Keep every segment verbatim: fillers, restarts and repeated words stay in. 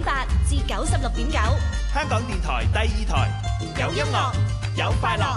點八至九十六點九， 香港電台第二台，有音樂，有快樂。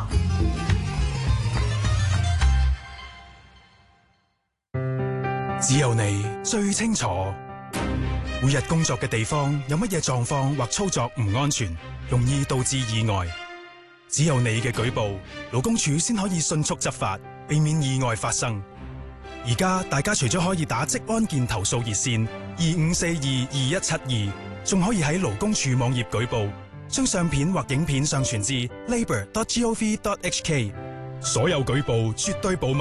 只有你最清楚，每日工作嘅地方有乜嘢狀況或操作唔安全，容易導致意外。只有你嘅舉報，勞工處先可以迅速執法，避免意外發生。而家大家除咗可以打職安健投訴熱線二五四二二一七二，仲可以喺勞工處網頁舉報，將相片或影片上傳至 labour dot gov dot h k。所有舉報絕對保密。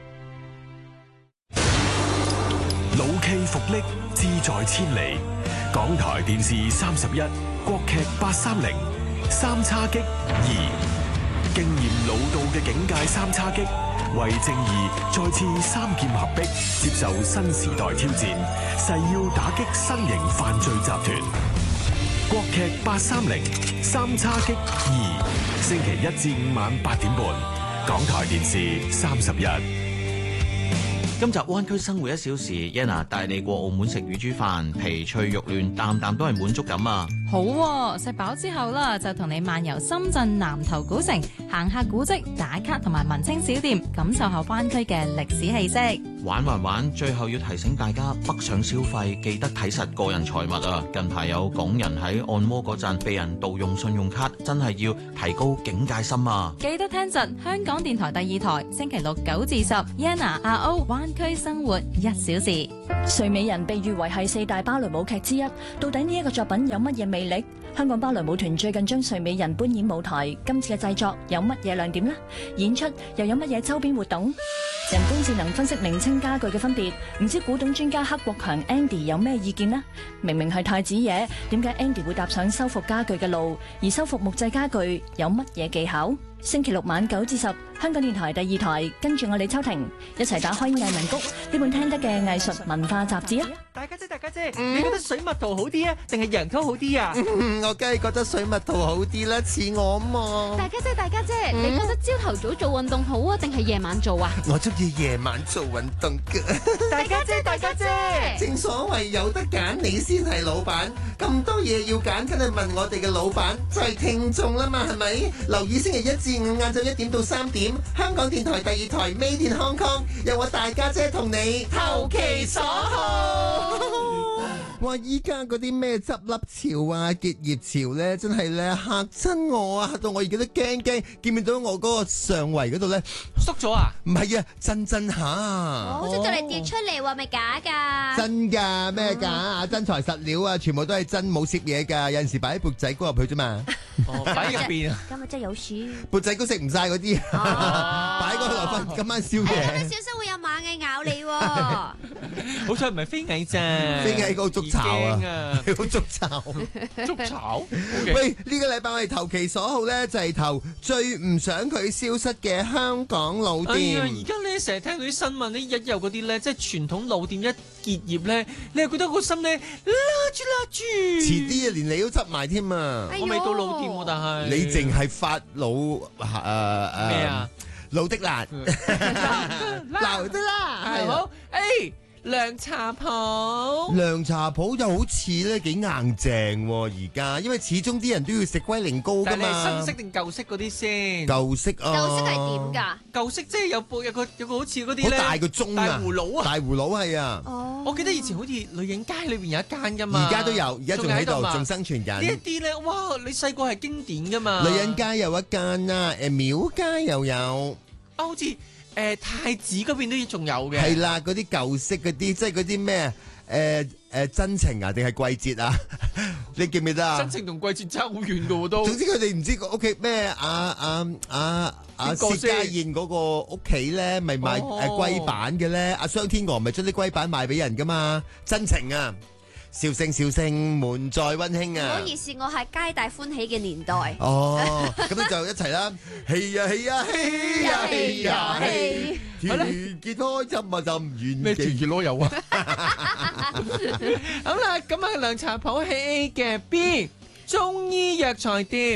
老 K 復力，志在千里。港台電視三十一，國劇八三零，三叉戟二，經驗老道嘅警界三叉戟，為正義再次三劍合璧，接受新時代挑戰，誓要打擊新型犯罪集團。國劇八三零，三叉戟二，星期一至五晚八點半，港台電視三十一。 今集灣區生活一小時 ，Yana 帶你過澳門食乳豬飯，皮脆肉嫩，啖啖都係滿足感啊！ 好喎，食飽之後啦，就同你漫遊深圳南頭古城，行下古蹟、打卡同埋文青小店，感受下灣區嘅歷史氣息。 玩玩玩，最後要提醒大家北上消費記得睇實個人財物啊！近排有港人喺按摩嗰陣被人盜用信用卡，真係要提高警戒心啊！ 記得聽實香港電台第二台，星期六九至十 ，Yana 阿 O 灣區生活一小時。 睡美人被譽為係四大芭蕾舞劇之一，到底呢一個作品有乜嘢魅力？香港芭蕾舞團最近將睡美人搬演舞台，今次嘅製作有乜嘢亮點呢？演出又有乜嘢周邊活動？人工智能分析名稱家具嘅分別，唔知古董專家克國強 Andy 有咩意見呢？明明係太子爺，點解 Andy 會踏上修復家具嘅路？而修復木製家具有乜嘢技巧？星期六晚九至十，香港電台第二台，跟住我李秋婷一齊打開藝文谷呢本聽得嘅藝術文化雜誌啊！ 大家姐，大家姐，嗯、你覺得水蜜桃好啲啊，定係羊羔好啲啊？ 嗯、我梗係覺得水蜜桃好啲啦，似我嘛。 大家姐，大家姐，嗯、你覺得朝頭早做運動好啊，定係夜晚做啊？ 我中意夜晚做運動㗎。 大家姐，大家姐， 正所謂有得揀，你先係老闆。咁多嘢要揀，梗係問我哋嘅老闆，就係、是、聽眾啦嘛，係咪？留意星期一至五晏晝一點到三點，香港電台第二台 Made in Hong Kong，有我大家姐同你投其所好。哇！依家嗰啲咩執笠潮啊、結業潮咧，真係咧嚇親我啊，嚇到我而家都驚驚。見唔見到我嗰個上圍嗰度咧縮咗啊？ 唔係啊，震震下。 好似就嚟跌出嚟喎，咪假㗎？ 真㗎，咩假啊？真材實料啊，全部都係真，冇攝嘢㗎。有陣時擺啲缽仔糕入去啫嘛。 哦，擺入邊啊？ 今日真係有鼠。 缽仔糕食唔晒嗰啲，擺嗰度留翻今晚宵夜。 今晚小心會有螞蟻咬你喎。 好彩唔係飛蟻咋， 飛蟻嗰個捉巢啊，好捉巢， 捉巢。 喂，呢個禮拜我哋投其所好咧，就係投最唔想佢消失嘅香港老店。 哎呀，而家咧成日聽到啲新聞咧，一有嗰啲咧，即係傳統老店一結業咧，你又覺得個心咧拉住拉住。 遲啲啊，連你都執埋添啊！ 我未到老店喎，但係你淨係發老誒誒咩啊？ 老的辣，老的辣， 係好誒。涼茶鋪， 涼茶鋪又好似咧幾硬淨喎，而家，因為始終啲人都要食龜苓膏噶嘛。 但係新式定舊式嗰啲先？ 舊式啊。 舊式係點㗎？ 舊式即係有部有個有個好似嗰啲咧， 好大個鐘啊， 大葫蘆啊， 大葫蘆係啊。 哦。 我記得以前好似女人街裏邊有一間㗎嘛。 而家都有，而家仲喺度，仲生存緊。 呢一啲咧，哇！你細個係經典㗎嘛。 女人街有一間啊，誒廟街又有。 啊，好似。誒、呃、太子嗰邊都仲有嘅， 係啦，嗰啲舊式嗰啲，即係嗰啲咩誒誒真情啊，定係季節啊？你記唔記得啊？ 真情同季節差好遠噶喎都。 總之佢哋唔知個屋企咩啊啊啊啊薛家燕嗰個屋企咧，咪賣誒龜板嘅咧？阿雙天鵝咪將啲龜板賣俾人噶嘛？真情啊！笑聲笑聲，滿載溫馨啊！ 唔好意思，我係皆大歡喜嘅年代。 哦，咁你就一齊啦！嘿呀嘿呀嘿呀嘿呀嘿，團結開心啊，就唔完咩團結囉柚啊！好啦，咁啊涼茶鋪喺 A 嘅 B 中醫藥材店。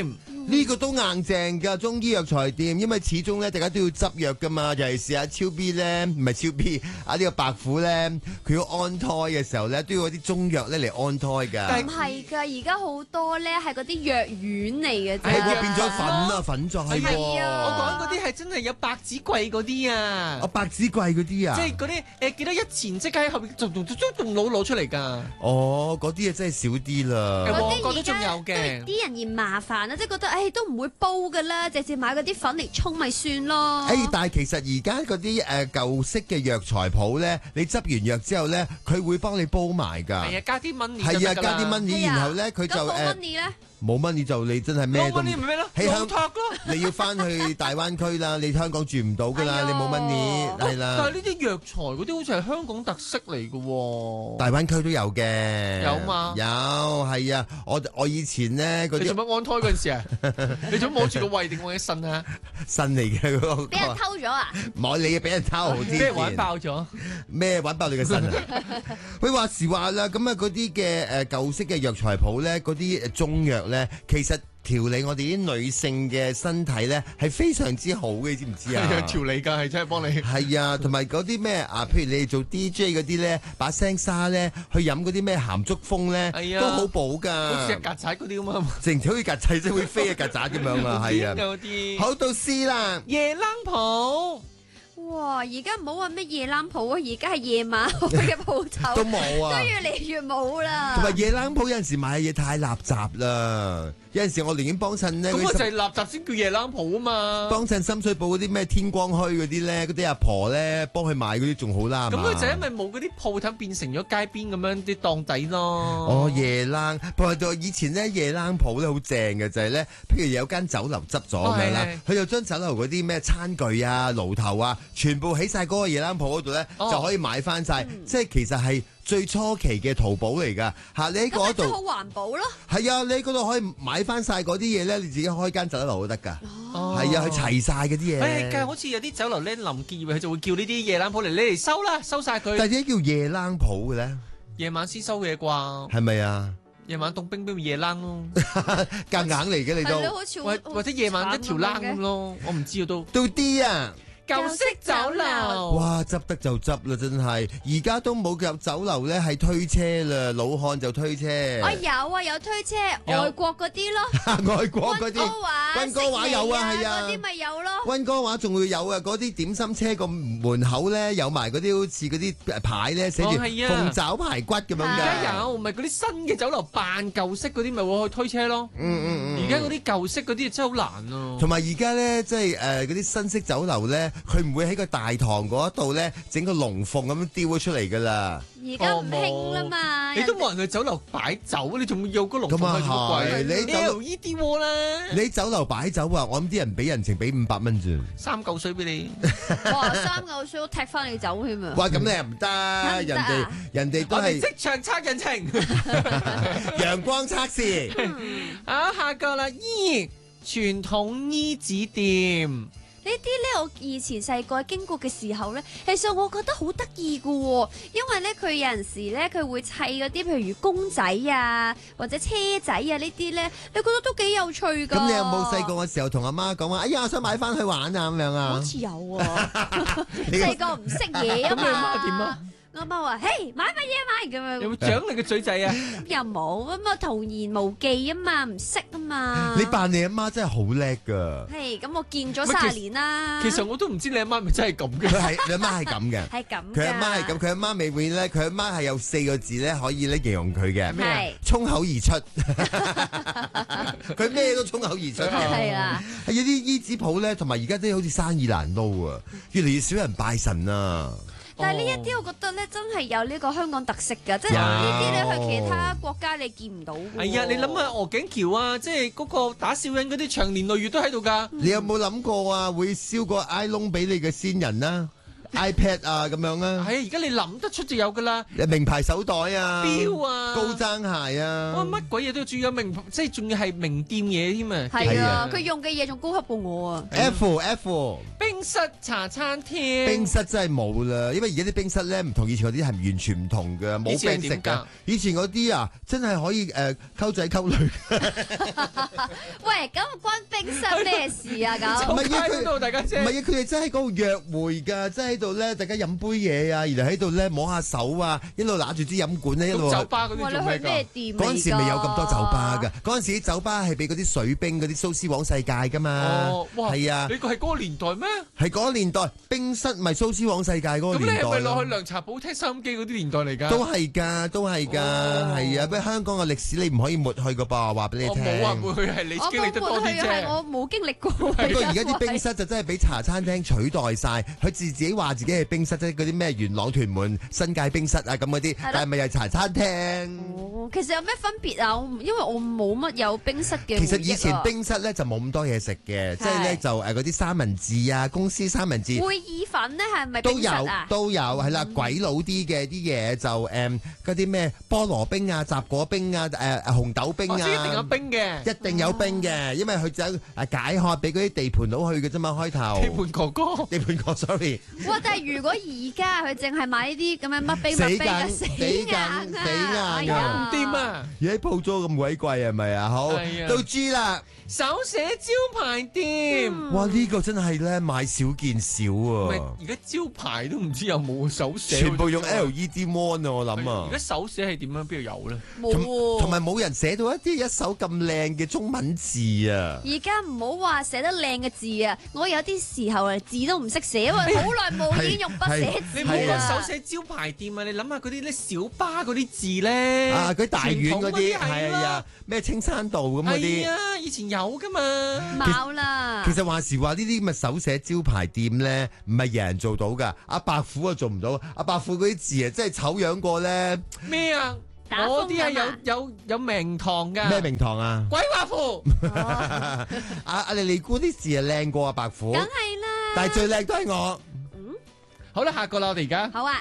呢個都硬淨㗎，中醫藥材店，因為始終咧大家都要執藥㗎嘛，尤其是阿超 B 咧，唔係超 B，啊呢個白虎咧，佢要安胎嘅時候咧，都要嗰啲中藥咧嚟安胎㗎。 但唔係㗎，而家好多咧係嗰啲藥丸嚟嘅啫。 係喎，變咗粉啊，粉狀係喎。 我講嗰啲係真係有百子櫃嗰啲啊。 哦，百子櫃嗰啲啊。 即係嗰啲誒幾多一錢即刻喺後邊仲仲仲仲攞攞出嚟㗎。 哦，嗰啲嘢真係少啲啦。 旺角都仲有嘅。 啲人嫌麻煩啊，即係覺得誒都唔會煲㗎啦，直接買嗰啲粉嚟沖咪算咯。 誒，但係其實而家嗰啲誒舊式嘅藥材鋪咧，你執完藥之後咧，佢會幫你煲埋㗎。 係啊，加啲 money 係啊，加啲 money，然後咧佢就誒。 咁冇 money 咧？ 冇 money 就你真係咩都冇 money 咪咩咯？ 喺香港咯， 你要翻去大灣區啦，你香港住唔到㗎啦，你冇 money 係啦。 但係呢啲藥材嗰啲好似係香港特色嚟㗎喎。 大灣區都有嘅。 有嘛？ 有係啊！我我以前咧嗰啲。 你做乜安胎嗰陣時啊？你做乜摸住個胃定摸起腎啊？ 腎嚟嘅嗰個。 俾人偷咗啊！ 冇你俾人偷啲。 俾人玩爆咗。 咩玩爆你嘅腎啊？佢話時話啦，咁啊嗰啲嘅誒舊式嘅藥材鋪咧，嗰啲中藥咧，其實調理我哋啲女性嘅身體咧係非常之好嘅，你知唔知啊？ 係調理㗎，係真係幫你。 係啊，同埋嗰啲咩啊，譬如你哋做 D J 嗰啲咧，把聲沙咧，去飲嗰啲咩鹹竹風咧，都好補㗎。 好似曱甴嗰啲咁啊！ 成條好似曱甴即係會飛嘅曱甴咁樣啊，係啊。 有啲。 好到 C 啦， 夜冷鋪。 哇！而家唔好話咩夜冷鋪啊，而家係夜晚開嘅鋪頭都冇啊， 都越嚟越冇啦。 同埋夜冷鋪有陣時買嘢太垃圾啦，有陣時我寧願幫襯咧。 咁啊就係垃圾先叫夜冷鋪啊嘛。 幫襯深水埗嗰啲咩天光墟嗰啲咧，嗰啲阿婆咧幫佢買嗰啲仲好啦。 咁佢就因為冇嗰啲鋪頭變成咗街邊咁樣啲檔底咯。 哦，夜冷，不過到以前咧夜冷鋪咧好正嘅就係咧，譬如有間酒樓執咗咁樣啦，佢就將酒樓嗰啲咩餐具啊、爐頭啊，全部喺晒嗰個夜冷鋪嗰度咧，就可以買翻晒。即係其實係最初期嘅淘寶嚟㗎嚇，你喺嗰度好環保咯。 係啊，你喺嗰度可以買翻晒嗰啲嘢咧，你自己開間酒樓都得㗎。係啊，佢齊晒嗰啲嘢。 誒，梗係好似有啲酒樓咧，臨結業佢就會叫呢啲夜冷鋪嚟，你嚟收啦，收晒佢。 但係點解叫夜冷鋪嘅咧？ 夜晚先收嘅啩？ 係咪啊？ 夜晚凍冰冰夜冷咯， 夾硬嚟嘅你都， 或或者夜晚一條冷咁咯，我唔知啊都。 到啲啊！ 舊式酒樓， 哇，執得就執啦，真係。而家都冇入酒樓咧，係推車啦，老漢就推車。 我有啊，有推車，外國嗰啲咯。 外國嗰啲。溫哥華，溫哥華有啊，係啊。 嗰啲咪有咯。 溫哥華仲會有啊，嗰啲點心車個門口咧有埋嗰啲好似嗰啲牌咧，寫住鳳爪排骨咁樣㗎。 而家有，咪嗰啲新嘅酒樓扮舊式嗰啲咪會去推車咯。 嗯嗯嗯。 而家嗰啲舊式嗰啲真係好難啊。 同埋而家咧，即係誒嗰啲新式酒樓咧。佢唔會喺個大堂嗰度咧整個龍鳳咁樣雕咗出嚟噶啦。 而家唔興啦嘛， 你都冇人去酒樓擺酒，你仲會有個龍鳳喺度貴？你酒呢啲喎啦。 你酒樓擺酒啊，我諗啲人俾人情俾五百蚊啫。 三嚿水俾你。 哇！三嚿水都踢翻你走添啊！ 哇！咁你又唔得，人哋人哋都係。 我哋即場測人情。 陽光測試。 啊，下個啦，咦，傳統衣紙店。 呢啲咧，我以前細個經過嘅時候咧，其實我覺得好得意㗎喎，因為咧佢有陣時咧佢會砌嗰啲譬如公仔啊或者車仔啊呢啲咧，你覺得都幾有趣㗎。 咁你有冇細個嘅時候同阿媽講話？哎呀，我想買翻去玩啊咁樣啊？ 好似有啊，細個唔識嘢啊嘛。 咁你阿媽點啊？ 我媽話：嘿，買乜嘢買咁樣。 有冇獎你個嘴仔啊？ 又冇咁啊，童言無忌啊嘛，唔識啊嘛。 你扮你阿媽真係好叻㗎。 係，咁我見咗卅年啦。 其實我都唔知你阿媽咪真係咁嘅。 佢係你阿媽係咁嘅。 係咁。 佢阿媽係咁，佢阿媽未會咧，佢阿媽係有四個字咧可以咧形容佢嘅。 咩啊？ 衝口而出。佢咩都衝口而出。 係啦。 係有啲衣紙鋪咧，同埋而家都好似生意難撈啊，越嚟越少人拜神啊。 但係呢一啲，我覺得咧，真係有呢個香港特色㗎，即係呢啲咧去其他國家你見唔到嘅。 係啊，你諗下鵝頸橋啊，即係嗰個打小人嗰啲長年累月都喺度㗎。 你有冇諗過啊？會燒個埃窿俾你嘅先人啊？ iPad 啊咁樣啊。 係而家你諗得出就有㗎啦， 名牌手袋啊， 錶啊， 高踭鞋啊， 哇乜鬼嘢都要注意有名，即係仲要係名店嘢添啊。 係啊，佢用嘅嘢仲高級過我啊。 F F 冰室茶餐廳， 冰室真係冇啦，因為而家啲冰室咧唔同以前嗰啲係完全唔同嘅，冇冰食㗎。以前嗰啲啊，真係可以誒溝仔溝女。 喂，咁關冰室咩事啊？咁唔係啊， 佢大家啫， 唔係啊，佢哋真係喺嗰度約會㗎，真係喺度咧，大家飲杯嘢啊，然後喺度咧摸下手啊，一路拿住支飲管咧，一路酒吧嗰啲做咩㗎？ 嗰陣時未有咁多酒吧㗎，嗰陣時啲酒吧係俾嗰啲水兵嗰啲蘇斯黃世界㗎嘛。 哦，哇， 係啊， 你個係嗰個年代咩？ 係嗰個年代，冰室咪蘇斯黃世界嗰個年代。咁你係咪落去涼茶鋪聽收音機嗰啲年代嚟㗎？ 都係㗎，都係㗎，係啊！不過香港嘅歷史你唔可以抹去㗎噃，話俾你聽。 我冇話抹去，係你經歷得多啲啫。 我冇經歷過。 不過而家啲冰室就真係俾茶餐廳取代晒，佢自己話自己係冰室，即係嗰啲咩元朗、屯門、新界冰室啊咁嗰啲，但係咪又係茶餐廳？ 哦，其實有咩分別啊？因為我冇乜有冰室嘅。 其實以前冰室咧就冇咁多嘢食嘅，即係咧就誒嗰啲三文治啊，公司三文治。 貝意粉咧係咪都冰室啊？ 有都有係啦，鬼佬啲嘅啲嘢就誒嗰啲咩菠蘿冰啊、雜果冰啊、誒紅豆冰啊， 一定有冰嘅， 一定有冰嘅，因為佢就誒解渴俾嗰啲地盤佬去嘅啫嘛，開頭。 地盤哥哥， 地盤哥 ，sorry。 哇！但係如果而家佢淨係買呢啲咁樣乜冰乜冰啊，死硬啊， 死硬啊， 唔掂啊！ 而家鋪租咁鬼貴係咪啊？好，到 G 啦。 手寫招牌店， 哇！呢個真係咧買少見少啊！ 而家招牌都唔知有冇手寫， 全部用 L E D mon 啊！我諗啊， 而家手寫係點樣？邊度有咧？ 冇， 同埋冇人寫到一啲一手咁靚嘅中文字啊！ 而家唔好話寫得靚嘅字啊！我有啲時候啊字都唔識寫，因為好耐冇已經用筆寫字。 你冇講手寫招牌店啊！你諗下嗰啲咧小巴嗰啲字咧， 啊嗰啲大院嗰啲係啊，咩青山道咁嗰啲。 係啊，以前有噶嘛。 冇啦。 其實話時話呢啲咁嘅手寫招牌店咧，唔係人人做到噶。阿伯虎啊做唔到，阿伯虎嗰啲字啊，真係醜樣過咧。 咩啊？嗰啲係有有有名堂噶。 咩名堂啊？ 鬼畫符。 阿阿莉莉姑啲字係靚過阿伯虎。 梗係啦。 但係最靚都係我。 嗯。好啦，下個啦，我哋而家。 好啊。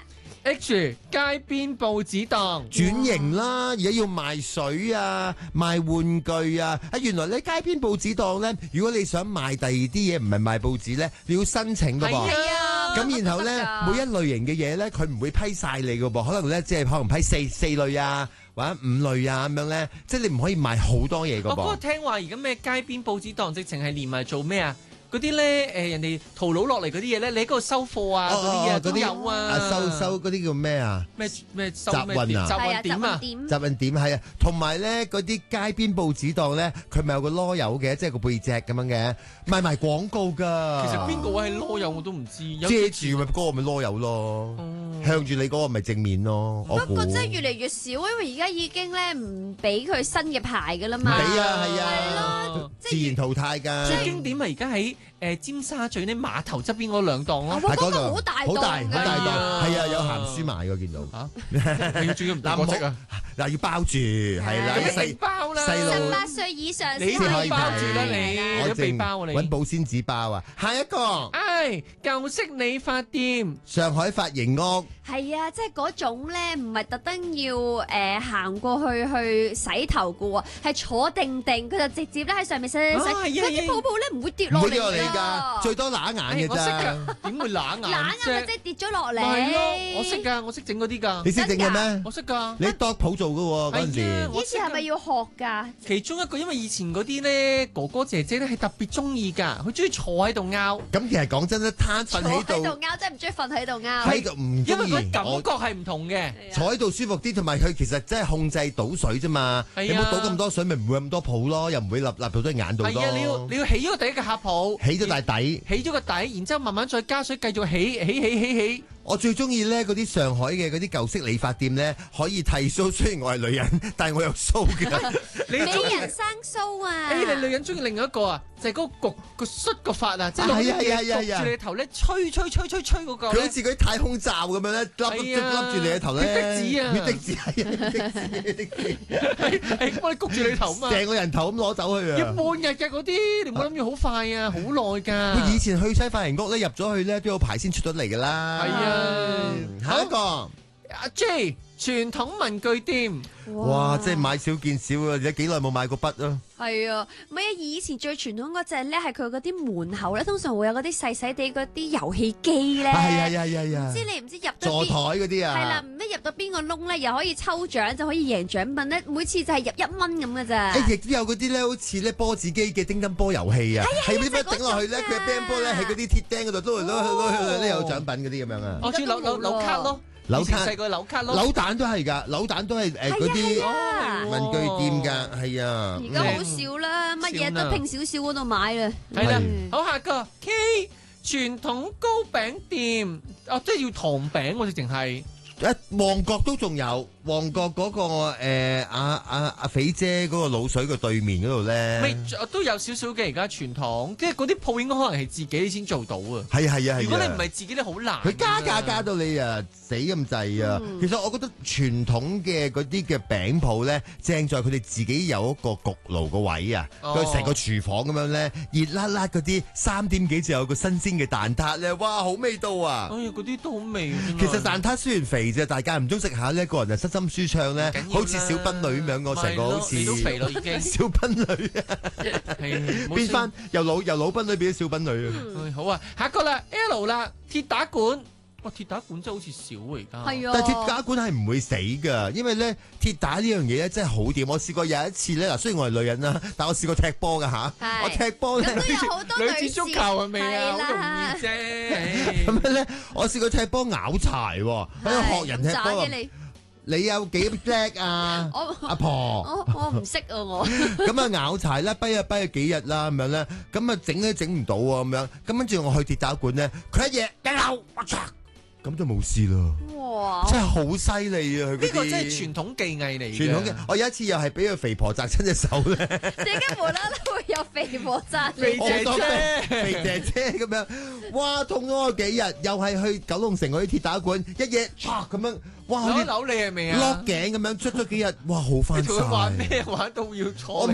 H 街邊報紙檔轉型啦，而家要賣水啊，賣玩具啊，啊原來咧街邊報紙檔咧，如果你想賣第二啲嘢，唔係賣報紙咧，你要申請噶噃。 係啊。 咁然後咧，每一類型嘅嘢咧，佢唔會批晒你噶噃，可能咧即係可能批四四類啊，或者五類啊咁樣咧，即係你唔可以賣好多嘢噶噃。 我嗰個聽話而家咩街邊報紙檔直情係連埋做咩啊？嗰啲咧，誒人哋淘佬落嚟嗰啲嘢咧，你喺嗰度收貨啊，嗰啲啊都有啊， 收收嗰啲叫咩啊？ 咩咩集運啊？ 集運點啊？ 集運點係啊，同埋咧嗰啲街邊報紙檔咧，佢咪有個籮柚嘅，即係個背脊咁樣嘅，賣埋廣告㗎。 其實邊個位係籮柚我都唔知， 遮住咪嗰個咪籮柚咯，向住你嗰個咪正面咯。 不過真係越嚟越少，因為而家已經咧唔俾佢新嘅牌㗎啦嘛。 唔俾啊，係啊， 係咯， 自然淘汰㗎。 最經典咪而家喺誒尖沙咀呢碼頭側邊嗰兩檔咯， 嗰個好大檔， 好大好大檔，係啊，有鹹書賣㗎，見到嚇，你仲要唔國籍啊？ 嗱，要包住係啦， 細包啦， 細路十八歲以上你可以包住啦，你我都被包啊你， 揾保鮮紙包啊。下一個， 唉，舊式理髮店， 上海髮型屋。 係啊，即係嗰種咧，唔係特登要誒行過去去洗頭嘅喎，係坐定定，佢就直接咧喺上面洗洗洗，佢啲泡泡咧唔會跌落嚟㗎，最多揦眼嘅咋。 我識㗎，點會揦眼啫？ 揦眼咪即係跌咗落嚟。 係咯，我識㗎，我識整嗰啲㗎。 你識整嘅咩？ 我識㗎。 你當鋪做㗎喎嗰陣時。 以前係咪要學㗎？ 其中一個因為以前嗰啲咧哥哥姐姐咧係特別中意㗎，佢中意坐喺度拗。 咁其實講真咧，攤瞓喺度。 坐喺度拗，真係唔中意瞓喺度拗。 喺度唔中意。 因為佢感覺係唔同嘅， 坐喺度舒服啲，同埋佢其實真係控制倒水啫嘛。你冇倒咁多水，咪唔會咁多泡咯，又唔會立立到咗眼度咯。 係啊，你要你要起咗個第一個客泡， 起咗大底， 起咗個底，然之後慢慢再加水，繼續起起起起起。 我最中意咧嗰啲上海嘅嗰啲舊式理髮店咧，可以剃須。雖然我係女人，但係我有須嘅。 你美人生須啊！ 誒，你女人中意另一個啊，就係嗰個焗個捽個髮啊，即係攞啲嘢焗住你頭咧，吹吹吹吹吹嗰個。 佢好似嗰啲太空罩咁樣咧，笠笠住你嘅頭咧。 血滴子啊！ 血滴子係啊！血滴子， 係幫你谷住你頭嘛。 成個人頭咁攞走去啊！ 要半日嘅嗰啲，你唔好諗住好快啊，好耐㗎。 以前去西髮型屋咧，入咗去咧都有排先出咗嚟㗎啦。 係啊， 下一個阿 J 傳統文具店。 哇！即係買少見少啊！而家幾耐冇買過筆啊？ 係啊，唔係啊！以前最傳統嗰隻咧，係佢嗰啲門口咧，通常會有嗰啲細細地嗰啲遊戲機咧。 係啊係啊係啊！ 唔知你唔知入到座台嗰啲啊？ 係啦，唔知入到邊個窿咧，又可以抽獎，就可以贏獎品咧。每次就係入一蚊咁嘅咋。 誒，亦都有嗰啲咧，好似咧波子機嘅叮噹波遊戲啊，係嗰啲咩頂落去咧，佢嘅乒乓波咧喺嗰啲鐵釘嗰度都攞去攞去都有獎品嗰啲咁樣啊。 我中意扭扭扭卡咯。 扭卡細個扭卡咯， 扭蛋都係㗎，扭蛋都係誒嗰啲文具店㗎，係啊。 而家好少啦，乜嘢都拼少少嗰度買啦。 係啦，好下個 K 傳統糕餅店，哦，即係要糖餅喎，直情係。 誒旺角都仲有，旺角嗰個誒阿阿阿肥姐嗰個滷水嘅對面嗰度咧， 咪都有少少嘅而家傳統，即係嗰啲鋪應該可能係自己先做到啊。 係啊係啊係啊！ 如果你唔係自己咧，好難。 佢加價加到你啊死咁滯啊！其實我覺得傳統嘅嗰啲嘅餅鋪咧，正在佢哋自己有一個焗爐個位啊，佢成個廚房咁樣咧，熱辣辣嗰啲三點幾就有個新鮮嘅蛋撻咧，哇好味道啊！ 哎呀，嗰啲都好味。 其實蛋撻雖然肥啫，但係間唔中食下咧，個人就身心舒暢咧，好似小賓女咁樣，我成個好似你都肥咯已經。 小賓女啊，變翻由老由老賓女變咗小賓女啊！ 好啊，下個啦 L 啦，鐵打館。哇！鐵打館真係好似少喎而家， 係啊！ 但係鐵打館係唔會死㗎，因為咧鐵打呢樣嘢咧真係好掂。我試過有一次咧，嗱雖然我係女人啦，但我試過踢波㗎吓，我踢波咧， 女子足球係咪啊？好容易啫。 咁樣咧，我試過踢波拗柴喎，喺度學人踢波。你有幾叻啊？阿婆， 我我唔識啊我。 咁啊拗柴啦，跛啊跛啊幾日啦咁樣咧，咁啊整都整唔到啊咁樣，咁跟住我去鐵打館咧，佢一嘢一扭，咁就冇事啦。哇！真係好犀利啊！佢呢個真係傳統技藝嚟。 傳統嘅，我有一次又係俾個肥婆砸親隻手咧。 點解無啦啦會有肥婆砸你？ 肥姐姐， 肥姐姐咁樣，哇痛咗我幾日，又係去九龍城嗰啲鐵打館，一嘢咁樣。哇！ 扭扭你係咪啊？ 落頸咁樣捽咗幾日，哇好翻晒。 你同佢玩咩？玩到要坐。 我唔